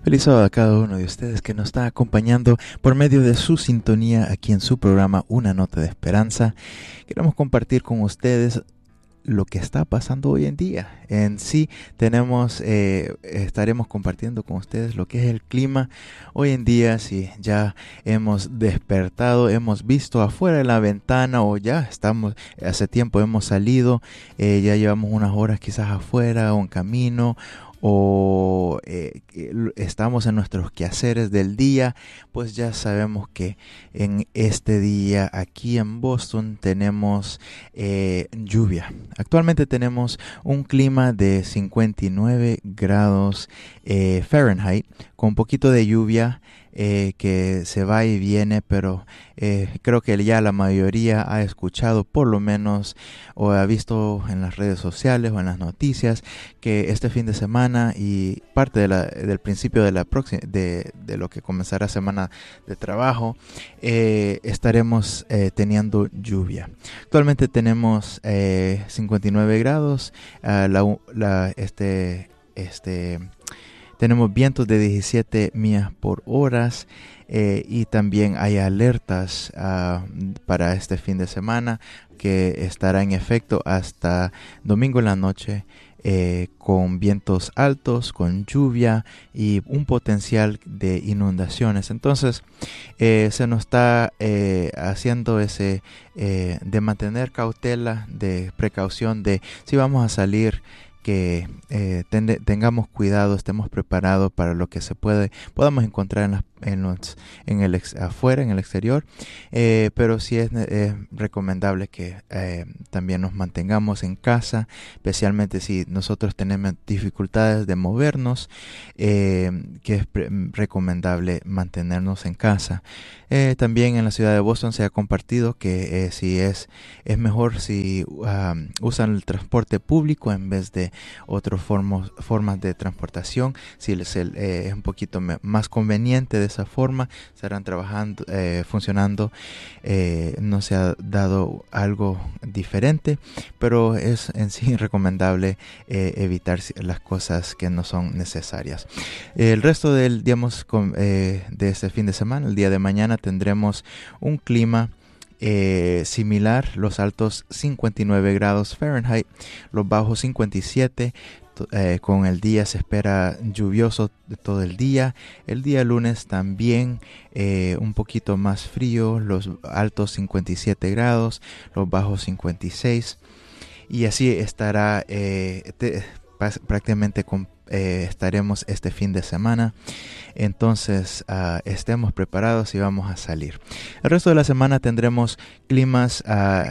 Feliz sábado a cada uno de ustedes que nos está acompañando por medio de su sintonía aquí en su programa Una Nota de Esperanza. Queremos compartir con ustedes lo que está pasando hoy en día. En sí estaremos compartiendo con ustedes lo que es el clima hoy en día. Si ya hemos despertado, hemos visto afuera de la ventana o ya estamos, hace tiempo hemos salido, ya llevamos unas horas quizás afuera o en camino, o estamos en nuestros quehaceres del día, pues ya sabemos que en este día aquí en Boston tenemos lluvia. Actualmente tenemos un clima de 59 grados Fahrenheit con un poquito de lluvia que se va y viene, pero creo que ya la mayoría ha escuchado por lo menos o ha visto en las redes sociales o en las noticias que este fin de semana y parte del principio de de lo que comenzará semana de trabajo estaremos teniendo lluvia. Actualmente tenemos 59 grados, tenemos vientos de 17 millas por hora y también hay alertas para este fin de semana que estará en efecto hasta domingo en la noche, con vientos altos, con lluvia y un potencial de inundaciones. Entonces se nos está haciendo ese de mantener cautela, de precaución, de si vamos a salir, que tengamos cuidado, estemos preparados para lo que podamos encontrar afuera, en el exterior, pero sí es recomendable que también nos mantengamos en casa, especialmente si nosotros tenemos dificultades de movernos, que es recomendable mantenernos en casa. También en la ciudad de Boston se ha compartido que si es mejor si usan el transporte público en vez de otras formas de transportación. Si es un poquito más conveniente de esa forma, estarán funcionando. No se ha dado algo diferente, pero es en sí recomendable evitar las cosas que no son necesarias. El resto de este fin de semana, el día de mañana, tendremos un clima similar, los altos 59 grados Fahrenheit, los bajos 57. Con el día se espera lluvioso de todo el día. El día lunes también un poquito más frío, los altos 57 grados, los bajos 56. Y así estará prácticamente estaremos este fin de semana. Entonces estemos preparados y vamos a salir. El resto de la semana tendremos climas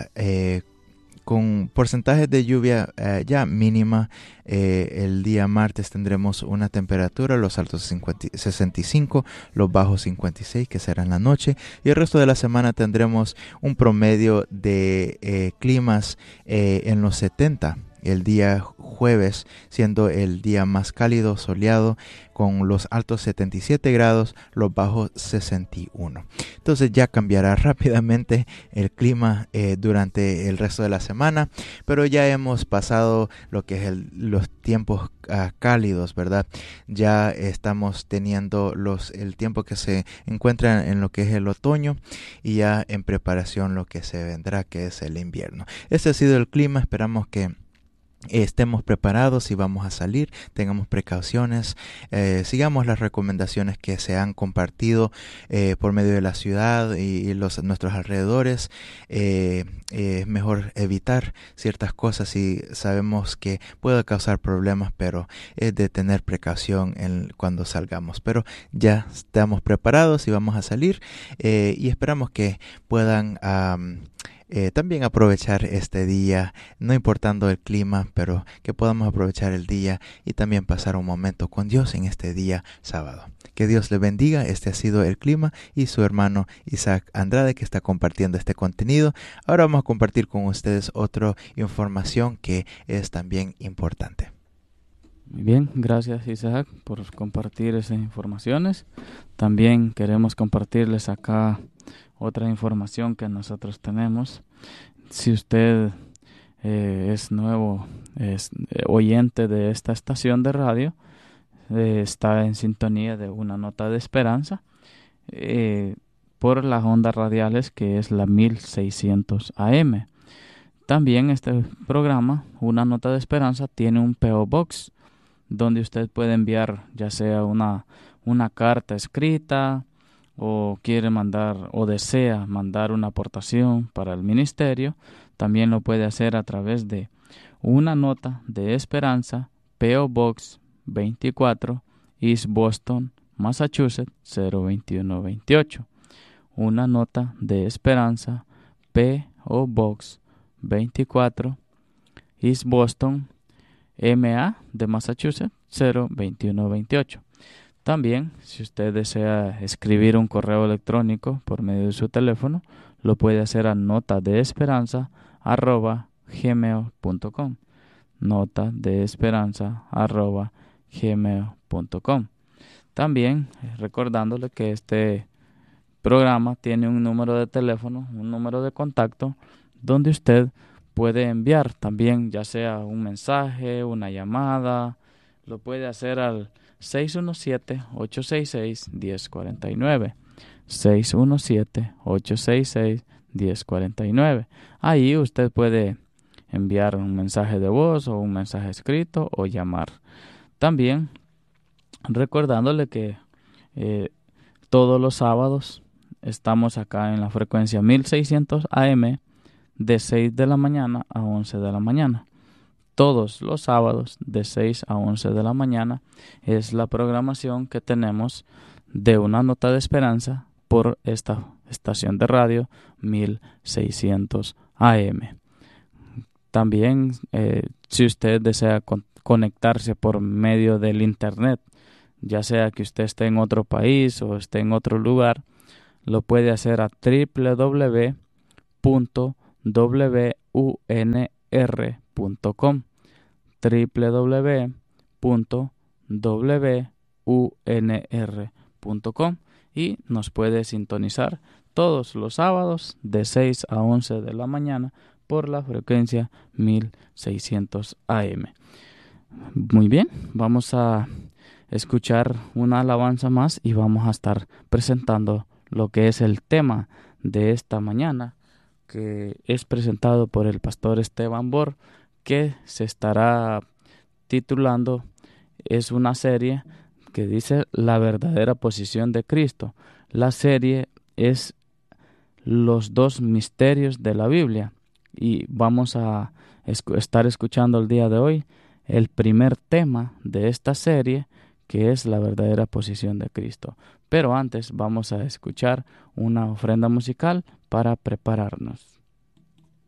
con porcentajes de lluvia ya mínima. El día martes tendremos una temperatura, los altos 65, los bajos 56, que será en la noche. Y el resto de la semana tendremos un promedio de climas en los 70. El día jueves siendo el día más cálido, soleado, con los altos 77 grados, los bajos 61. Entonces ya cambiará rápidamente el clima durante el resto de la semana, pero ya hemos pasado lo que es los tiempos cálidos, ¿verdad? Ya estamos teniendo el tiempo que se encuentra en lo que es el otoño y ya en preparación lo que se vendrá, que es el invierno. Este ha sido el clima. Esperamos que estemos preparados y vamos a salir, tengamos precauciones, sigamos las recomendaciones que se han compartido por medio de la ciudad y nuestros alrededores. Es mejor evitar ciertas cosas si sabemos que puede causar problemas, pero es de tener precaución cuando salgamos. Pero ya estamos preparados y vamos a salir, y esperamos que puedan también aprovechar este día, no importando el clima, pero que podamos aprovechar el día y también pasar un momento con Dios en este día sábado. Que Dios le bendiga. Este ha sido el clima y su hermano Isaac Andrade, que está compartiendo este contenido. Ahora vamos a compartir con ustedes otra información que es también importante. Muy bien, gracias Isaac por compartir esas informaciones. También queremos compartirles acá otra información que nosotros tenemos. Si usted es nuevo, es oyente de esta estación de radio, está en sintonía de Una Nota de Esperanza por las ondas radiales, que es la 1600 AM. También este programa, Una Nota de Esperanza, tiene un P.O. Box donde usted puede enviar ya sea una carta escrita, o quiere mandar o desea mandar una aportación para el ministerio. También lo puede hacer a través de Una Nota de Esperanza, P.O. Box 24, East Boston, Massachusetts 02128. Una Nota de Esperanza, P.O. Box 24, East Boston, MA de Massachusetts 02128. También, si usted desea escribir un correo electrónico por medio de su teléfono, lo puede hacer a notadeesperanza@gmail.com. notadeesperanza@gmail.com. También recordándole que este programa tiene un número de teléfono, un número de contacto, donde usted puede enviar también ya sea un mensaje, una llamada. Lo puede hacer al 617-866-1049. 617-866-1049. Ahí usted puede enviar un mensaje de voz o un mensaje escrito o llamar. También recordándole que todos los sábados estamos acá en la frecuencia 1600 AM de 6 de la mañana a 11 de la mañana. Todos los sábados de 6 a 11 de la mañana es la programación que tenemos de Una Nota de Esperanza por esta estación de radio 1600 AM. También, si usted desea conectarse por medio del internet, ya sea que usted esté en otro país o esté en otro lugar, lo puede hacer a www.wunr.com. www.wunr.com, y nos puede sintonizar todos los sábados de 6 a 11 de la mañana por la frecuencia 1600 AM. Muy bien, vamos a escuchar una alabanza más y vamos a estar presentando lo que es el tema de esta mañana, que es presentado por el pastor Esteban Bor, que se estará titulando, es una serie que dice La verdadera posición de Cristo. La serie es los dos misterios de la Biblia, y vamos a estar escuchando el día de hoy el primer tema de esta serie, que es la verdadera posición de Cristo. Pero antes vamos a escuchar una ofrenda musical para prepararnos.